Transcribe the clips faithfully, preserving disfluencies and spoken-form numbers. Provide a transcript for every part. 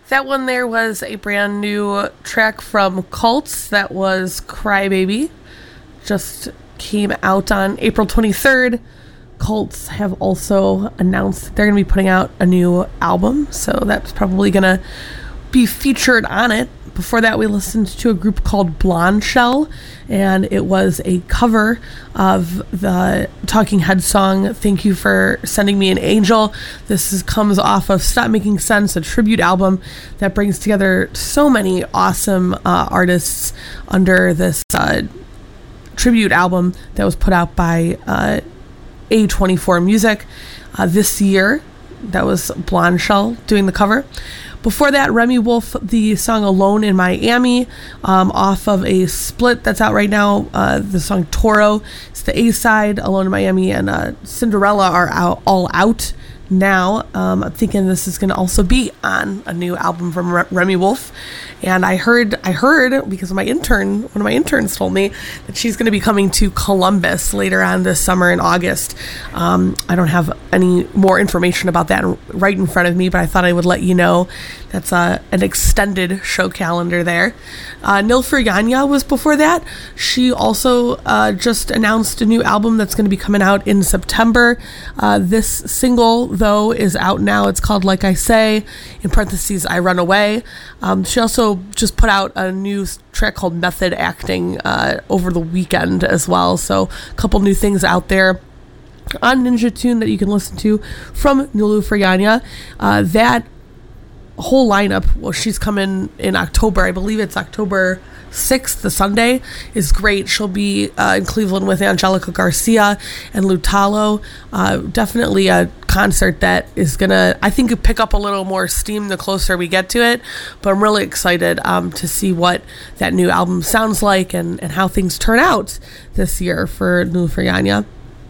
That one there was a brand new track from Cults. That was Crybaby. Just came out on April twenty-third. Cults have also announced that they're going to be putting out a new album, so that's probably going to be featured on it. Before that, we listened to a group called Blonde Shell, and it was a cover of the Talking Heads song, Thank You for Sending Me an Angel. This is, comes off of Stop Making Sense, a tribute album that brings together so many awesome uh, artists under this uh, tribute album that was put out by uh, A twenty-four Music uh, this year. That was Blonde Shell doing the cover. Before that, Remy Wolf, the song Alone in Miami, um, off of a split that's out right now. Uh, the song Toro is the A-side. Alone in Miami and uh, Cinderella are out, all out now. Um, I'm thinking this is going to also be on a new album from Re- Remy Wolf. And I heard, I heard because my intern, one of my interns told me that she's going to be coming to Columbus later on this summer in August. Um, I don't have any more information about that right in front of me, but I thought I would let you know. That's uh, an extended show calendar there. Uh, Nilüfer Yanya was before that. She also uh, just announced a new album that's going to be coming out in September. Uh, this single, though, is out now. It's called Like I Say, in parentheses, I Run Away. Um, she also just put out a new track called Method Acting uh, over the weekend as well. So a couple new things out there on Ninja Tune that you can listen to from Nilüfer Yanya. Uh, that whole lineup, well, she's coming in October. I believe it's October sixth, the Sunday, is great. She'll be uh, in Cleveland with Angelica Garcia and Lutalo. Uh, definitely a concert that is gonna, I think, pick up a little more steam the closer we get to it. But I'm really excited um, to see what that new album sounds like and, and how things turn out this year for Nilüfer Yanya.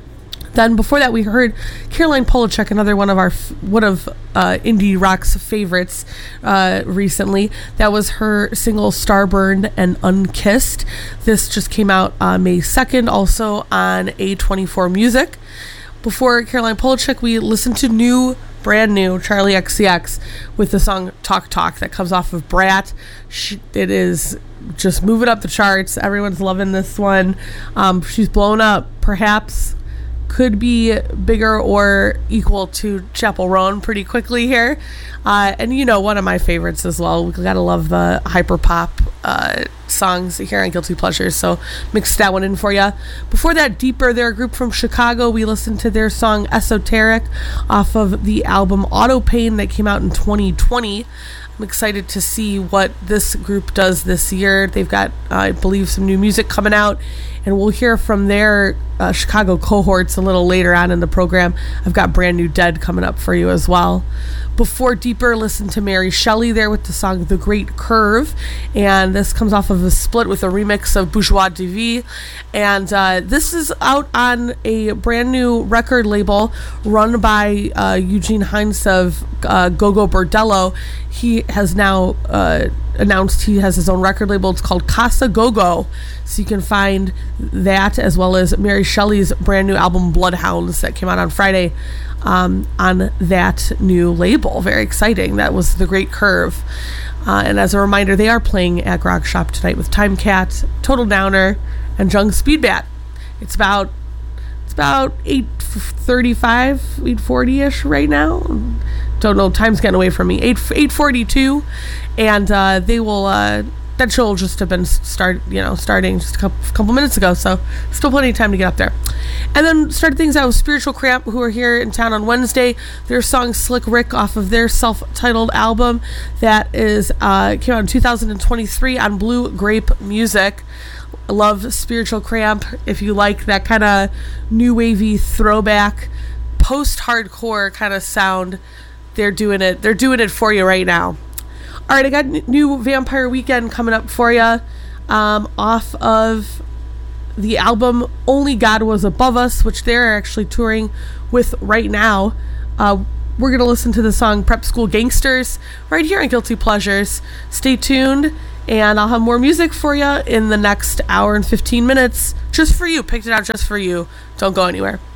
Then before that, we heard Caroline Polachek, another one of our one of uh, indie rock's favorites uh, recently. That was her single "Starburned and Unkissed." This just came out uh, May second, also on A twenty-four Music. Before Caroline Polachek, we listened to new, brand new Charli X C X with the song "Talk Talk" that comes off of Brat. She, it is just moving up the charts. Everyone's loving this one. Um, she's blown up, perhaps. Could be bigger or equal to Chappell Roan pretty quickly here. Uh, and, you know, one of my favorites as well. We gotta love the hyper pop uh, songs here on Guilty Pleasures. So mixed that one in for you. Before that, Deeper, they're a group from Chicago. We listened to their song Esoteric off of the album Auto Pain that came out in twenty twenty. I'm excited to see what this group does this year. They've got, uh, I believe, some new music coming out, and we'll hear from their uh, Chicago cohorts a little later on in the program. I've got Brand New Dead coming up for you as well. Before Deeper, listen to Mary Shelley there with the song The Great Curve, and this comes off of a split with a remix of Bourgeois de Vie, and uh, this is out on a brand new record label run by uh, Eugene Heinz of uh, Gogo Bordello. He has now uh, announced he has his own record label. It's called Casa Gogo, so you can find that as well as Mary Shelley's brand new album Bloodhounds that came out on Friday um, on that new label. Very exciting. That was The Great Curve. Uh, and as a reminder, they are playing at Grog Shop tonight with Time Cat, Total Downer, and Jung Speedbat. It's about it's about eight thirty-five, eight forty-ish right now. Don't know, time's getting away from me. eight eight forty-two, and uh, they will. Uh, that show will just have been start, you know, starting just a couple, couple minutes ago, so still plenty of time to get up there. And then started things out with Spiritual Cramp, who are here in town on Wednesday. Their song "Slick Rick" off of their self-titled album that is uh, came out in two thousand twenty-three on Blue Grape Music. I love Spiritual Cramp. If you like that kind of new wavy throwback, post-hardcore kind of sound, they're doing it. They're doing it for you right now. All right, I got n- new Vampire Weekend coming up for you um, off of the album Only God Was Above Us, which they're actually touring with right now. Uh, we're going to listen to the song Prep School Gangsters right here on Guilty Pleasures. Stay tuned, and I'll have more music for you in the next hour and fifteen minutes. Just for you. Picked it out just for you. Don't go anywhere.